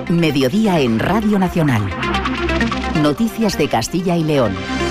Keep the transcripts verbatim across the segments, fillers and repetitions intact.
Mediodía en Radio Nacional. Noticias de Castilla y León.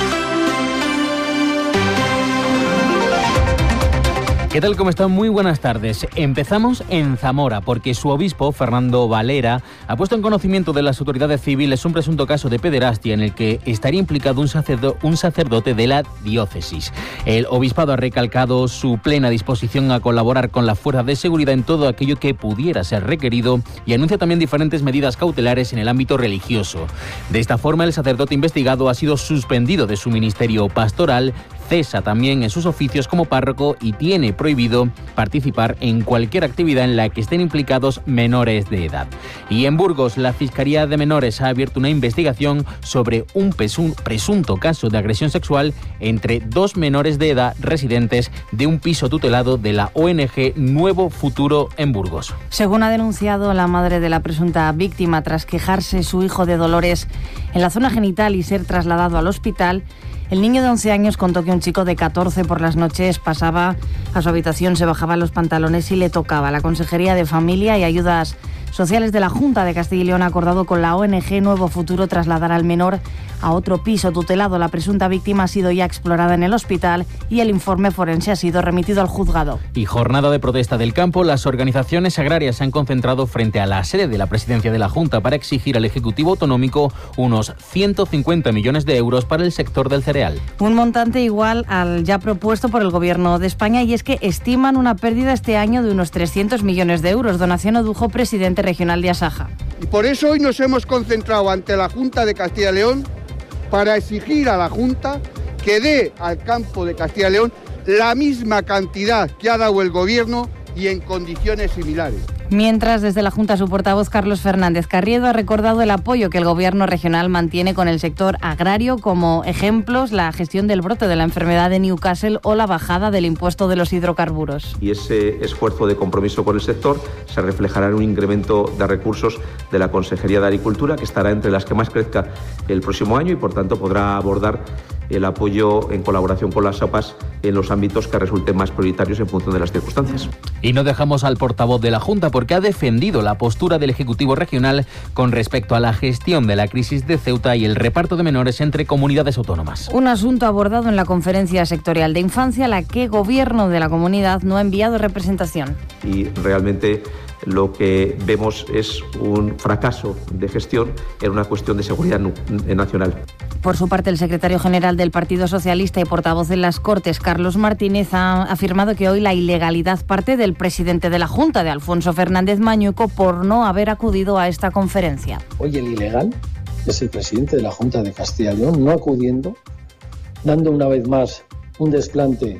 ¿Qué tal? ¿Cómo están? Muy buenas tardes. Empezamos en Zamora, porque su obispo, Fernando Valera, ha puesto en conocimiento de las autoridades civiles un presunto caso de pederastia en el que estaría implicado un, sacerdo- un sacerdote de la diócesis. El obispado ha recalcado su plena disposición a colaborar con las fuerzas de seguridad en todo aquello que pudiera ser requerido y anuncia también diferentes medidas cautelares en el ámbito religioso. De esta forma, el sacerdote investigado ha sido suspendido de su ministerio pastoral, cesa también en sus oficios como párroco y tiene prohibido participar en cualquier actividad en la que estén implicados menores de edad. Y en Burgos, la Fiscalía de Menores ha abierto una investigación sobre un presunto caso de agresión sexual entre dos menores de edad residentes de un piso tutelado de la O N G Nuevo Futuro en Burgos. Según ha denunciado la madre de la presunta víctima, tras quejarse su hijo de dolores en la zona genital y ser trasladado al hospital, el niño de once años contó que un chico de catorce por las noches pasaba a su habitación, se bajaba los pantalones y le tocaba. La Consejería de Familia y Ayudas Sociales de la Junta de Castilla y León ha acordado con la O N G Nuevo Futuro trasladar al menor a otro piso tutelado. La presunta víctima ha sido ya explorada en el hospital y el informe forense ha sido remitido al juzgado. Y jornada de protesta del campo, las organizaciones agrarias se han concentrado frente a la sede de la presidencia de la Junta para exigir al Ejecutivo Autonómico unos ciento cincuenta millones de euros para el sector del cereal. Un montante igual al ya propuesto por el Gobierno de España, y es que estiman una pérdida este año de unos trescientos millones de euros. Donación Odujo, presidente regional de Asaja. Y por eso hoy nos hemos concentrado ante la Junta de Castilla y León para exigir a la Junta que dé al campo de Castilla y León la misma cantidad que ha dado el Gobierno y en condiciones similares. Mientras, desde la Junta, su portavoz Carlos Fernández Carriedo ha recordado el apoyo que el Gobierno regional mantiene con el sector agrario, como ejemplos la gestión del brote de la enfermedad de Newcastle o la bajada del impuesto de los hidrocarburos. Y ese esfuerzo de compromiso con el sector se reflejará en un incremento de recursos de la Consejería de Agricultura, que estará entre las que más crezca el próximo año y, por tanto, podrá abordar el apoyo en colaboración con las OPAs en los ámbitos que resulten más prioritarios en función de las circunstancias. Y no dejamos al portavoz de la Junta, porque ha defendido la postura del Ejecutivo regional con respecto a la gestión de la crisis de Ceuta y el reparto de menores entre comunidades autónomas. Un asunto abordado en la Conferencia Sectorial de Infancia, a la que Gobierno de la comunidad no ha enviado representación. Y realmente lo que vemos es un fracaso de gestión en una cuestión de seguridad nacional. Por su parte, el secretario general del Partido Socialista y portavoz en las Cortes, Carlos Martínez, ha afirmado que hoy la ilegalidad parte del presidente de la Junta, de Alfonso Fernández Mañueco, por no haber acudido a esta conferencia. Hoy el ilegal es el presidente de la Junta de Castilla y León, no acudiendo, dando una vez más un desplante,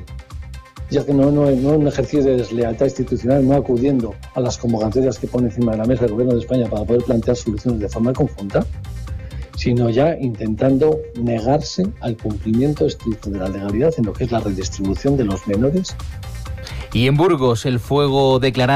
ya que no, no, no un ejercicio de deslealtad institucional, no acudiendo a las convocatorias que pone encima de la mesa el Gobierno de España para poder plantear soluciones de forma conjunta, sino ya intentando negarse al cumplimiento estricto de la legalidad en lo que es la redistribución de los menores. Y en Burgos, el fuego declarado